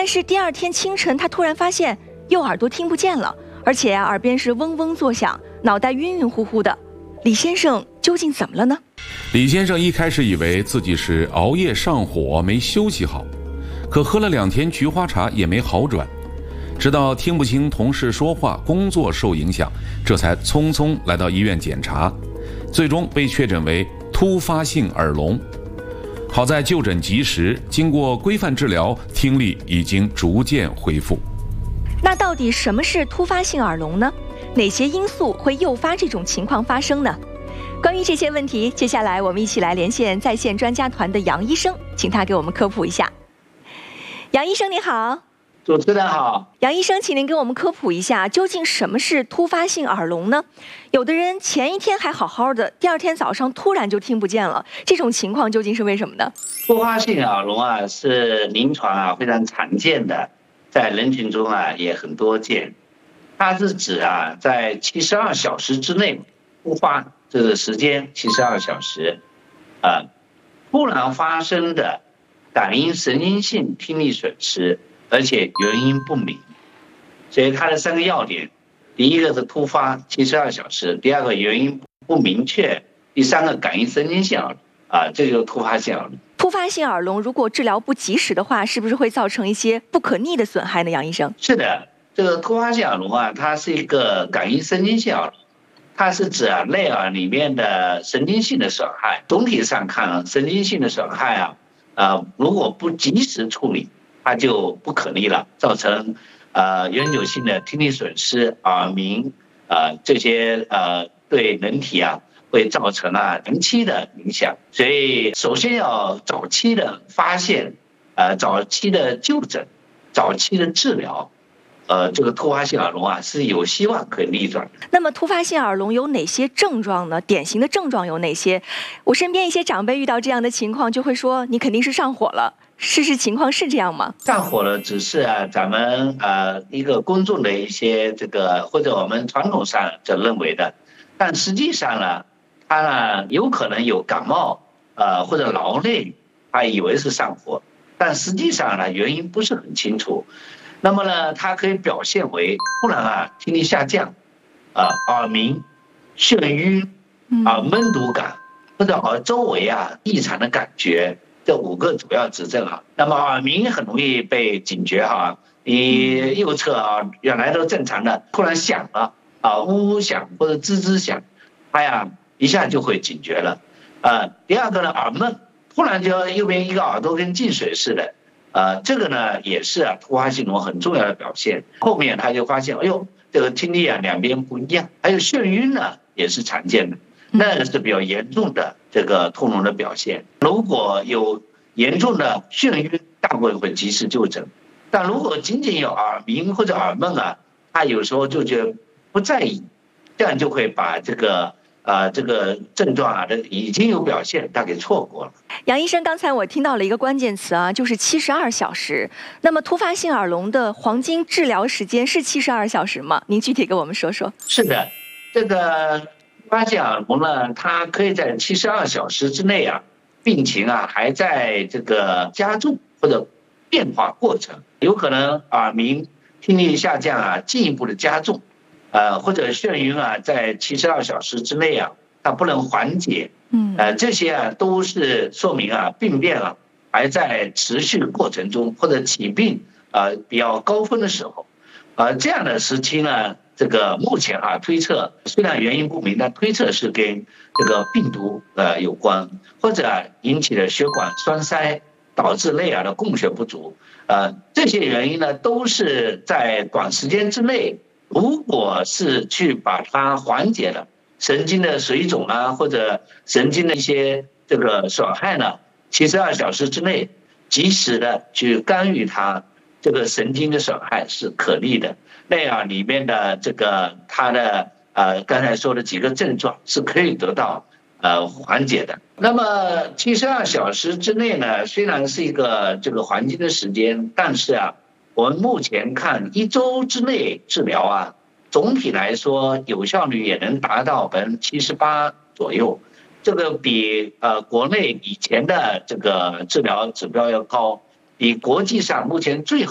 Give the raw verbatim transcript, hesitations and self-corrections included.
但是第二天清晨，他突然发现右耳朵听不见了，而且呀、啊，耳边是嗡嗡作响，脑袋晕晕乎乎的。李先生究竟怎么了呢？ 李先生一开始以为自己是熬夜上火没休息好，可喝了两天菊花茶也没好转，直到听不清同事说话，工作受影响，这才匆匆来到医院检查，最终被确诊为突发性耳聋。好在就诊及时，经过规范治疗，听力已经逐渐恢复。 那到底什么是突发性耳聋呢？哪些因素会诱发这种情况发生呢？关于这些问题，接下来我们一起来连线在线专家团的杨医生，请他给我们科普一下。杨医生你好。 主持人好。 杨医生，请您给我们科普一下，究竟什么是突发性耳聋呢？有的人前一天还好好的，第二天早上突然就听不见了，这种情况究竟是为什么呢？ 突发性耳聋啊，是临床啊非常常见的，在人群中啊也很多见。它是指啊在七十二小时之内突发，这个时间七十二小时，啊突然发生的感应神经性听力损失，而且原因不明。所以它的三个要点：第一个是突发七十二小时，第二个原因不明确，第三个感应神经性耳聋啊，这就是突发性耳聋。 突发性耳聋如果治疗不及时的话，是不是会造成一些不可逆的损害呢？杨医生。 是的，这个突发性耳聋啊，它是一个感应神经性耳聋，它是指啊内耳里面的神经性的损害。总体上看啊，神经性的损害啊，呃，如果不及时处理，它就不可逆了，造成呃永久性的听力损失、耳鸣，呃这些呃对人体啊会造成啊长期的影响。所以首先要早期的发现，呃早期的就诊，早期的治疗。呃，这个突发性耳聋啊是有希望可以逆转的。 那么突发性耳聋有哪些症状呢？典型的症状有哪些？我身边一些长辈遇到这样的情况，就会说你肯定是上火了。事实情况是这样吗？ 上火了只是啊咱们呃一个公众的一些这个或者我们传统上就认为的，但实际上呢，他呢有可能有感冒呃或者劳累，他以为是上火，但实际上呢原因不是很清楚。那么呢，它可以表现为突然啊听力下降，啊耳鸣、眩晕、啊闷堵感，或者耳周围啊异常的感觉，这五个主要指症哈。那么耳鸣很容易被警觉哈，你右侧啊原来都正常的，突然响了啊呜呜响或者吱吱响，它呀一下就会警觉了。啊，第二个呢耳闷，突然就右边一个耳朵跟进水似的。呃，这个呢也是啊突发性耳聋很重要的表现。后面他就发现，哎呦，这个听力啊两边不一样，还有眩晕呢也是常见的，那个是比较严重的这个突聋的表现。如果有严重的眩晕，大部分会及时就诊；但如果仅仅有耳鸣或者耳闷啊，他有时候就觉得不在意，这样就会把这个。啊、呃，这个症状啊，这已经有表现，但给错过了。 杨医生，刚才我听到了一个关键词啊，就是七十二小时。那么突发性耳聋的黄金治疗时间是七十二小时吗？您具体给我们说说。 是的，这个突发性耳聋呢，它可以在七十二小时之内啊，病情啊还在这个加重或者变化过程，有可能耳鸣、听力下降啊进一步的加重。呃，或者眩晕啊，在七十二小时之内啊，它不能缓解，嗯，呃，这些啊都是说明啊，病变啊还在持续过程中，或者起病呃比较高峰的时候，呃，这样的时期呢，这个目前啊推测，虽然原因不明，但推测是跟这个病毒呃有关，或者、啊、引起的血管栓塞，导致内耳的供血不足，呃，这些原因呢，都是在短时间之内。如果是去把它缓解了神经的水肿啊，或者神经的一些这个损害呢，七十二小时之内及时的去干预它这个神经的损害是可逆的。内耳里面的这个它的呃刚才说的几个症状是可以得到呃缓解的。那么七十二小时之内呢，虽然是一个这个黄金的时间，但是啊。我们目前看一周之内治疗啊，总体来说有效率也能达到百分之七十八左右，这个比呃国内以前的这个治疗指标要高，比国际上目前最好。